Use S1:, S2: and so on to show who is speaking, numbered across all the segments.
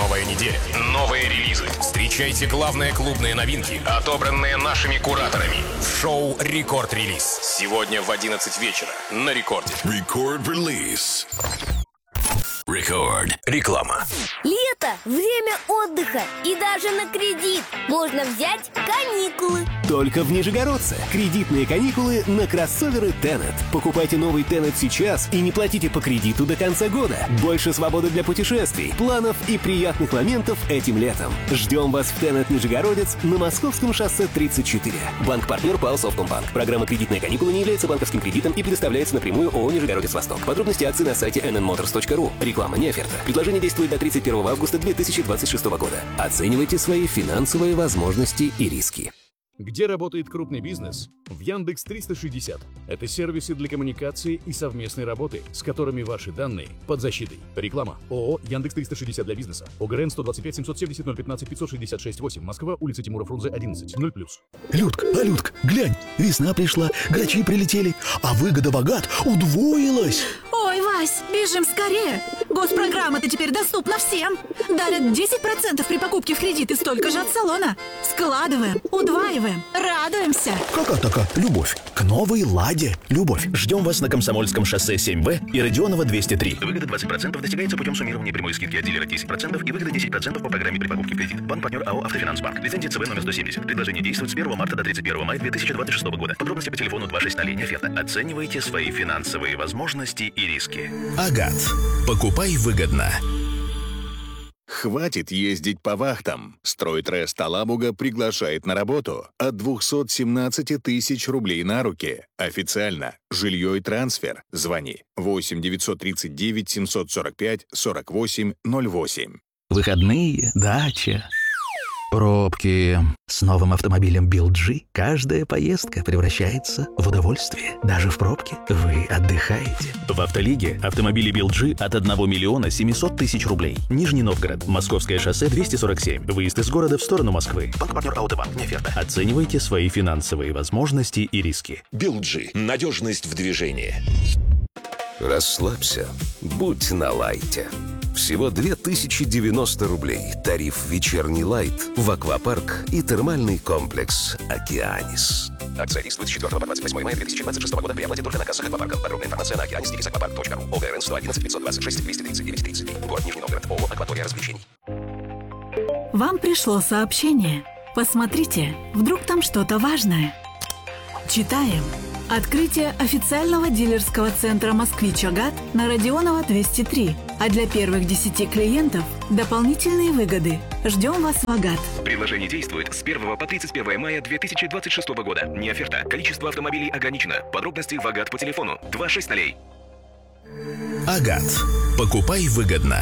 S1: Новая неделя, новые релизы. Встречайте главные клубные новинки, отобранные нашими кураторами. В шоу «Рекорд-релиз». Сегодня в 11 вечера на Рекорде.
S2: Рекорд-релиз. Рекорд. Реклама.
S3: Лето – время отдыха. И даже на кредит можно взять каникулы.
S4: Только в Нижегородце. Кредитные каникулы на кроссоверы Tenet. Покупайте новый Tenet сейчас и не платите по кредиту до конца года. Больше свободы для путешествий, планов и приятных моментов этим летом. Ждем вас в Tenet Нижегородец на Московском шоссе 34. Банк-партнер ПАО «Совкомбанк». Программа «Кредитные каникулы» не является банковским кредитом и предоставляется напрямую ООО «Нижегородец Восток». Подробности акций на сайте nnmotors.ru. Реклама не оферта. Предложение действует до 31 августа 2026 года. Оценивайте свои финансовые возможности и риски.
S5: Где работает крупный бизнес? В Яндекс 360. Это сервисы для коммуникации и совместной работы, с которыми ваши данные под защитой. Реклама. ООО Яндекс 360 для бизнеса. ОГРН 125 770 015 566 8. Москва, улица Тимура Фрунзе 11. 0+.
S6: Людка, глянь, весна пришла, грачи прилетели, а выгода богат удвоилась.
S7: Ой, Вась, бежим скорее. Госпрограмма-то теперь доступна всем. Дарят 10% при покупке в кредит и столько же от салона. Складываем, удваиваем, радуемся.
S6: Какая такая любовь к новой «Ладе». Любовь. Ждем вас на Комсомольском шоссе 7В и Родионова 203. Выгода 20% достигается путем суммирования прямой скидки от дилера 10% и выгода 10% по программе при покупке в кредит. Банк-партнер АО «Автофинансбанк». Лицензия ЦВ номер 170. Предложение действует с 1 марта до 31 мая 2026 года. Подробности по телефону 260. Линия оферта. Оценивайте свои финансовые возможности и риски.
S2: Агат. Покупай выгодно.
S8: Хватит ездить по вахтам. Стройтрест Алабуга приглашает на работу от 217 тысяч рублей на руки. Официально. Жилье и трансфер. Звони 8 939 745 48 08.
S9: Выходные, дача, пробки. С новым автомобилем BYD каждая поездка превращается в удовольствие. Даже в пробке вы отдыхаете.
S10: В Автолиге автомобили BYD от 1 миллиона 700 тысяч рублей. Нижний Новгород, Московское шоссе 247. Выезд из города в сторону Москвы.
S6: Банк-партнер Autobank. Не оферта.
S10: Оценивайте свои финансовые возможности и риски.
S2: BYD. Надежность в движении. Расслабься. Будь на лайте. Всего 2090 рублей. Тариф «Вечерний лайт» в аквапарк и термальный комплекс «Океанис». Акция действует с 4 по 28 мая 2026 года при оплате только на кассах аквапарка. Подробная информация на okeanis-аквапарк.ру. ОГРН 111 526 239 33. Город Нижний Новгород. ООО «Акватория развлечений».
S7: Вам пришло сообщение. Посмотрите, вдруг там что-то важное. Читаем. Открытие официального дилерского центра «Москвич-Агат» на Родионова 203. А для первых 10 клиентов дополнительные выгоды. Ждем вас в Агат.
S10: Предложение действует с 1 по 31 мая 2026 года. Не оферта. Количество автомобилей ограничено. Подробности в Агат по телефону 260.
S2: Агат. Покупай выгодно.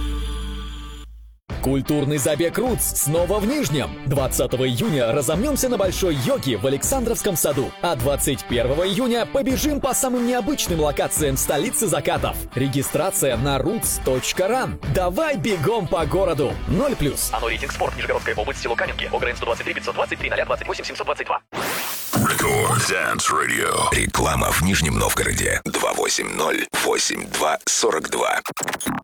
S11: Культурный забег «Рутс» снова в Нижнем. 20 июня разомнемся на Большой Йоге в Александровском саду. А 21 июня побежим по самым необычным локациям столицы закатов. Регистрация на roots.ran. Давай бегом по городу. 0+.
S10: Оно рейтинг спорт. Нижегородская область, село Каменки. ОГРН 123 523 028 722.
S2: Рекорд Dance Radio. Реклама в Нижнем Новгороде. 280 82 42.